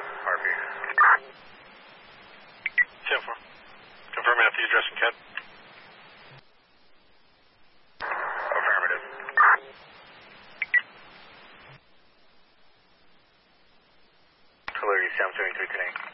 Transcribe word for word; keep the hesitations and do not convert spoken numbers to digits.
Harvey. ten four. Confirm Matthew, address and cat. Affirmative. Hello, seven seventy-three today.